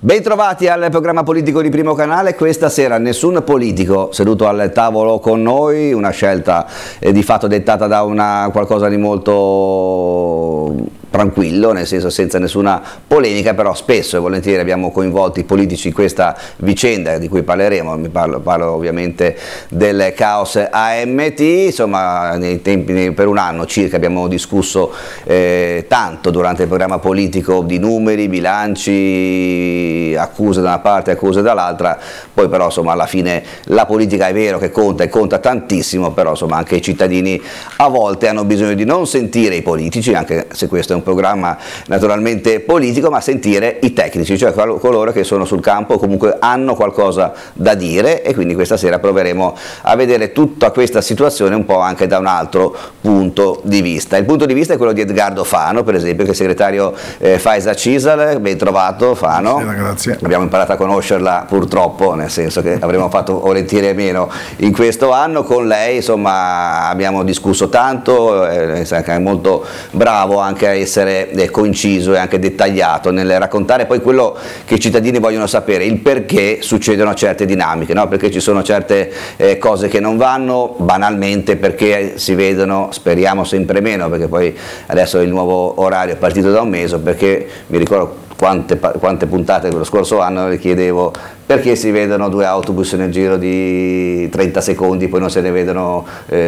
Bentrovati al programma politico di Primo Canale. Questa sera nessun politico seduto al tavolo con noi, una scelta di fatto dettata da qualcosa di molto tranquillo, nel senso senza nessuna polemica, però spesso e volentieri abbiamo coinvolto i politici in questa vicenda di cui parleremo. Parlo ovviamente del caos AMT. Insomma, nei tempi, per un anno circa abbiamo discusso tanto durante il programma politico di numeri, bilanci, accuse da una parte, accuse dall'altra. Poi però insomma alla fine la politica è vero che conta e conta tantissimo, però insomma anche i cittadini a volte hanno bisogno di non sentire i politici, anche se questo è un programma naturalmente politico, ma sentire i tecnici, cioè coloro che sono sul campo o comunque hanno qualcosa da dire, e quindi questa sera proveremo a vedere tutta questa situazione un po' anche da un altro punto di vista. Il punto di vista è quello di Edgardo Fano, per esempio, che è segretario Faesa Cisal. Ben trovato Fano. Grazie. Abbiamo imparato a conoscerla purtroppo, nel senso che avremmo fatto volentieri e meno in questo anno. Con lei insomma abbiamo discusso tanto, è molto bravo anche a essere coinciso e anche dettagliato nel raccontare poi quello che i cittadini vogliono sapere, il perché succedono certe dinamiche, no? Perché ci sono certe cose che non vanno, banalmente perché si vedono, speriamo sempre meno, perché poi adesso il nuovo orario è partito da un mese, perché mi ricordo quante puntate dello scorso anno le chiedevo perché si vedono 2 autobus nel giro di 30 secondi, poi non se ne vedono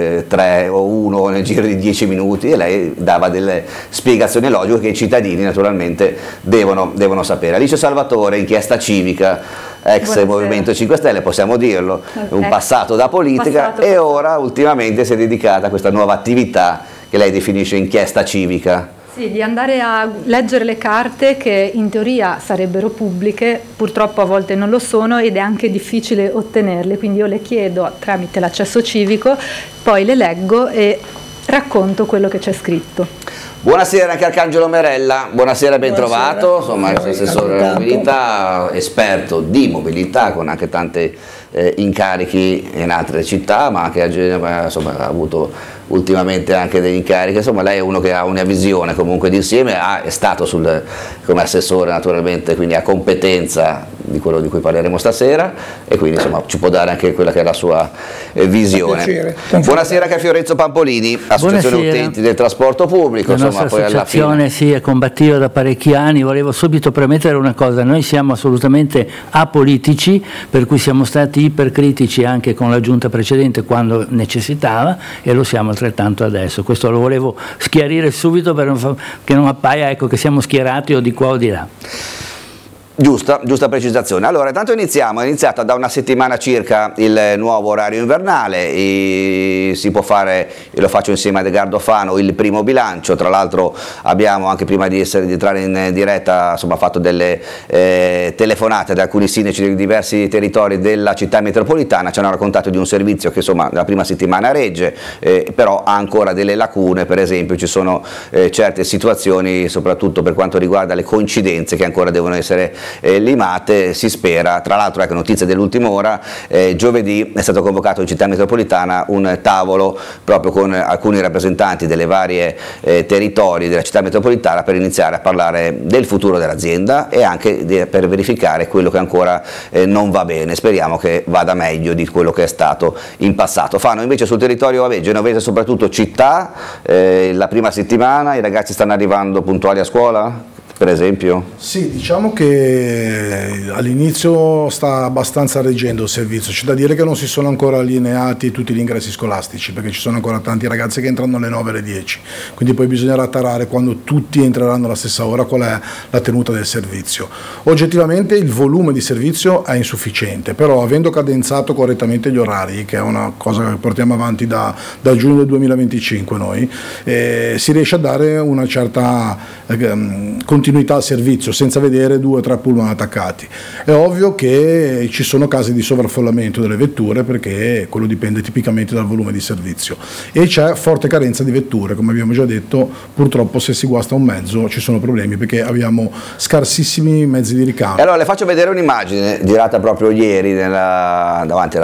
3 o 1 nel giro di 10 minuti, e lei dava delle spiegazioni logiche che i cittadini naturalmente devono sapere. Alice Salvatore, inchiesta civica, ex Buonasera. Movimento 5 Stelle, possiamo dirlo, un passato da politica, Passato. e ora ultimamente si è dedicata a questa nuova attività che lei definisce inchiesta civica. Sì, di andare a leggere le carte che in teoria sarebbero pubbliche, purtroppo a volte non lo sono ed è anche difficile ottenerle, quindi io le chiedo tramite l'accesso civico, poi le leggo e racconto quello che c'è scritto. Buonasera anche Arcangelo Merella, buonasera, ben trovato, insomma assessore della mobilità, esperto di mobilità con anche tanti incarichi in altre città, ma anche a Genova insomma, ha avuto ultimamente anche degli incarichi. Insomma lei è uno che ha una visione comunque d'insieme, è stato come assessore naturalmente, quindi ha competenza di quello di cui parleremo stasera, e quindi insomma ci può dare anche quella che è la sua visione. Buonasera anche a Fiorenzo Pampolini, associazione utenti del trasporto pubblico. La nostra associazione sì, è combattiva da parecchi anni. Volevo subito premettere una cosa: noi siamo assolutamente apolitici, per cui siamo stati ipercritici anche con la giunta precedente quando necessitava, e lo siamo altrettanto adesso. Questo lo volevo schiarire subito per che non appaia, ecco, che siamo schierati o di qua o di là. Giusta precisazione. Allora, intanto è iniziata da una settimana circa il nuovo orario invernale, si può fare, io lo faccio insieme a Edgardo Fano, il primo bilancio. Tra l'altro abbiamo, anche prima di entrare in diretta, insomma, fatto delle telefonate ad alcuni sindaci di diversi territori della città metropolitana. Ci hanno raccontato di un servizio che insomma la prima settimana regge, però ha ancora delle lacune. Per esempio ci sono certe situazioni, soprattutto per quanto riguarda le coincidenze, che ancora devono essere limate. Si spera, tra l'altro, ecco, notizia dell'ultima ora, giovedì è stato convocato in città metropolitana un tavolo proprio con alcuni rappresentanti delle varie territori della città metropolitana per iniziare a parlare del futuro dell'azienda e anche per verificare quello che ancora non va bene. Speriamo che vada meglio di quello che è stato in passato. Fano invece sul territorio genovese, soprattutto città, la prima settimana i ragazzi stanno arrivando puntuali a scuola? Per esempio? Sì, diciamo che all'inizio sta abbastanza reggendo il servizio. C'è da dire che non si sono ancora allineati tutti gli ingressi scolastici, perché ci sono ancora tanti ragazzi che entrano alle 9 e alle 10, quindi poi bisognerà tarare quando tutti entreranno alla stessa ora qual è la tenuta del servizio. Oggettivamente il volume di servizio è insufficiente, però avendo cadenzato correttamente gli orari, che è una cosa che portiamo avanti da giugno del 2025 noi, si riesce a dare una certa continuità al servizio senza vedere 2 o 3 pullman attaccati. È ovvio che ci sono casi di sovraffollamento delle vetture, perché quello dipende tipicamente dal volume di servizio, e c'è forte carenza di vetture, come abbiamo già detto. Purtroppo se si guasta un mezzo ci sono problemi, perché abbiamo scarsissimi mezzi di ricambio. Allora le faccio vedere un'immagine girata proprio ieri davanti